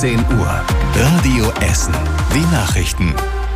10 Uhr. Radio Essen. Die Nachrichten.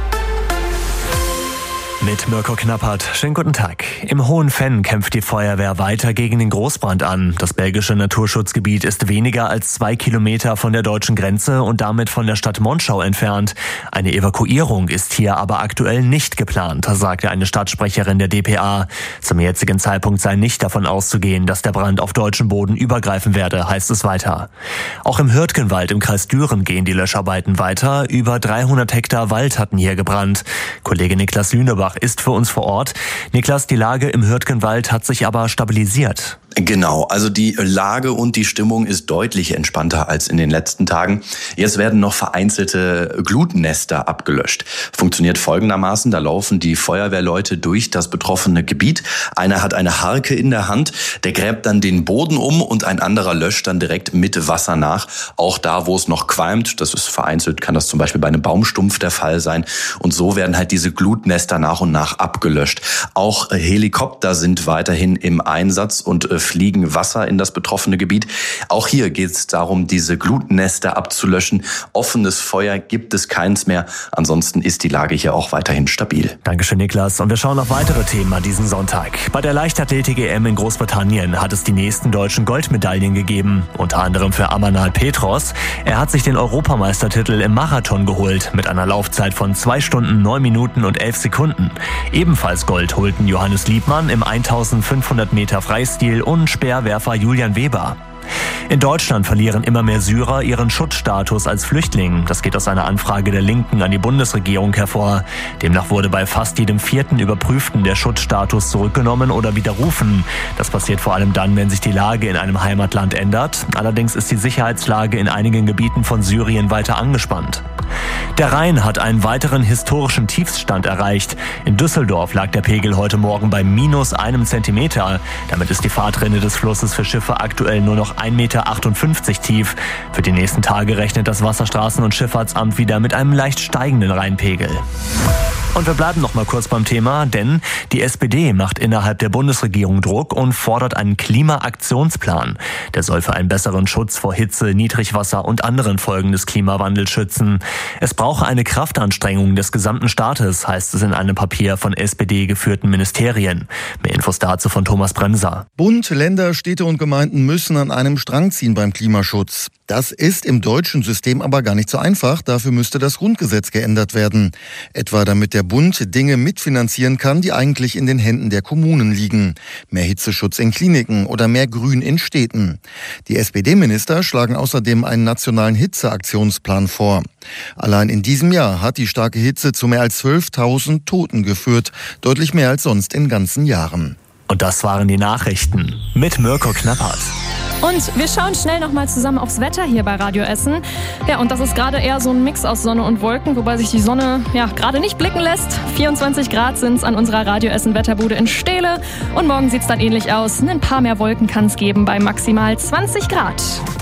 Mit Mirko Knappert. Schönen guten Tag. Im Hohen Venn kämpft die Feuerwehr weiter gegen den Großbrand an. Das belgische Naturschutzgebiet ist weniger als 2 Kilometer von der deutschen Grenze und damit von der Stadt Monschau entfernt. Eine Evakuierung ist hier aber aktuell nicht geplant, sagte eine Stadtsprecherin der dpa. Zum jetzigen Zeitpunkt sei nicht davon auszugehen, dass der Brand auf deutschem Boden übergreifen werde, heißt es weiter. Auch im Hürtgenwald im Kreis Düren gehen die Löscharbeiten weiter. Über 300 Hektar Wald hatten hier gebrannt. Kollege Niklas Lünebach ist für uns vor Ort. Niklas, die Lage im Hürtgenwald hat sich aber stabilisiert. Genau, also die Lage und die Stimmung ist deutlich entspannter als in den letzten Tagen. Jetzt werden noch vereinzelte Glutnester abgelöscht. Funktioniert folgendermaßen, da laufen die Feuerwehrleute durch das betroffene Gebiet. Einer hat eine Harke in der Hand, der gräbt dann den Boden um und ein anderer löscht dann direkt mit Wasser nach. Auch da, wo es noch qualmt, das ist vereinzelt, kann das zum Beispiel bei einem Baumstumpf der Fall sein. Und so werden halt diese Glutnester nach und nach abgelöscht. Auch Helikopter sind weiterhin im Einsatz und fliegen Wasser in das betroffene Gebiet. Auch hier geht es darum, diese Glutnester abzulöschen. Offenes Feuer gibt es keins mehr. Ansonsten ist die Lage hier auch weiterhin stabil. Dankeschön, Niklas. Und wir schauen auf weitere Themen an diesem Sonntag. Bei der Leichtathletik-EM in Großbritannien hat es die nächsten deutschen Goldmedaillen gegeben. Unter anderem für Amanal Petros. Er hat sich den Europameistertitel im Marathon geholt mit einer Laufzeit von 2 Stunden, 9 Minuten und 11 Sekunden. Ebenfalls Gold holten Johannes Liebmann im 1500 Meter Freistil und Speerwerfer Julian Weber. In Deutschland verlieren immer mehr Syrer ihren Schutzstatus als Flüchtling. Das geht aus einer Anfrage der Linken an die Bundesregierung hervor. Demnach wurde bei fast jedem 4. Überprüften der Schutzstatus zurückgenommen oder widerrufen. Das passiert vor allem dann, wenn sich die Lage in einem Heimatland ändert. Allerdings ist die Sicherheitslage in einigen Gebieten von Syrien weiter angespannt. Der Rhein hat einen weiteren historischen Tiefstand erreicht. In Düsseldorf lag der Pegel heute Morgen bei -1 Zentimeter. Damit ist die Fahrtrinne des Flusses für Schiffe aktuell nur noch 1,58 Meter tief. Für die nächsten Tage rechnet das Wasserstraßen- und Schifffahrtsamt wieder mit einem leicht steigenden Rheinpegel. Und wir bleiben noch mal kurz beim Thema, denn die SPD macht innerhalb der Bundesregierung Druck und fordert einen Klimaaktionsplan. Der soll für einen besseren Schutz vor Hitze, Niedrigwasser und anderen Folgen des Klimawandels schützen. Es brauche eine Kraftanstrengung des gesamten Staates, heißt es in einem Papier von SPD-geführten Ministerien. Mehr Infos dazu von Thomas Bremser. Bund, Länder, Städte und Gemeinden müssen an einem Strang ziehen beim Klimaschutz. Das ist im deutschen System aber gar nicht so einfach. Dafür müsste das Grundgesetz geändert werden. Etwa damit der Bund Dinge mitfinanzieren kann, die eigentlich in den Händen der Kommunen liegen. Mehr Hitzeschutz in Kliniken oder mehr Grün in Städten. Die SPD-Minister schlagen außerdem einen nationalen Hitzeaktionsplan vor. Allein in diesem Jahr hat die starke Hitze zu mehr als 12.000 Toten geführt. Deutlich mehr als sonst in ganzen Jahren. Und das waren die Nachrichten mit Mirko Knappert. Und wir schauen schnell nochmal zusammen aufs Wetter hier bei Radio Essen. Ja, und das ist gerade eher so ein Mix aus Sonne und Wolken, wobei sich die Sonne gerade nicht blicken lässt. 24 Grad sind es an unserer Radio Essen Wetterbude in Steele. Und morgen sieht es dann ähnlich aus. Ein paar mehr Wolken kann es geben bei maximal 20 Grad.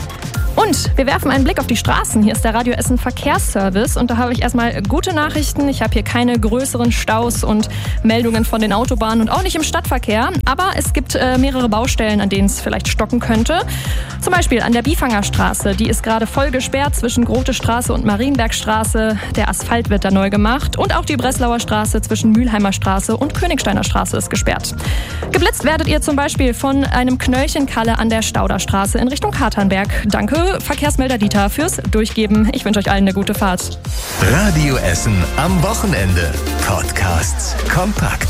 Und wir werfen einen Blick auf die Straßen. Hier ist der Radio Essen Verkehrsservice und da habe ich erstmal gute Nachrichten. Ich habe hier keine größeren Staus und Meldungen von den Autobahnen und auch nicht im Stadtverkehr. Aber es gibt mehrere Baustellen, an denen es vielleicht stocken könnte. Zum Beispiel an der Biefangerstraße. Die ist gerade voll gesperrt zwischen Grote Straße und Marienbergstraße. Der Asphalt wird da neu gemacht. Und auch die Breslauer Straße zwischen Mülheimer Straße und Königsteiner Straße ist gesperrt. Geblitzt werdet ihr zum Beispiel von einem Knöllchenkalle an der Stauderstraße in Richtung Katernberg. Danke, Verkehrsmelder Dieter, fürs Durchgeben. Ich wünsche euch allen eine gute Fahrt. Radio Essen am Wochenende. Podcasts kompakt.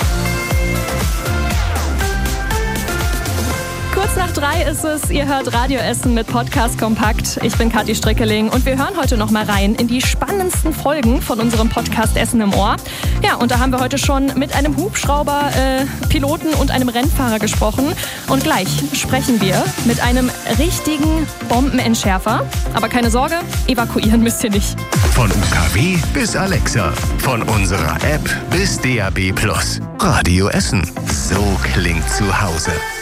Kurz nach 3 ist es, ihr hört Radio Essen mit Podcast Kompakt. Ich bin Kathi Strickeling und wir hören heute noch mal rein in die spannendsten Folgen von unserem Podcast Essen im Ohr. Ja, und da haben wir heute schon mit einem Hubschrauber-Piloten und einem Rennfahrer gesprochen. Und gleich sprechen wir mit einem richtigen Bombenentschärfer. Aber keine Sorge, evakuieren müsst ihr nicht. Von UKW bis Alexa, von unserer App bis DAB+. Radio Essen. So klingt zu Hause.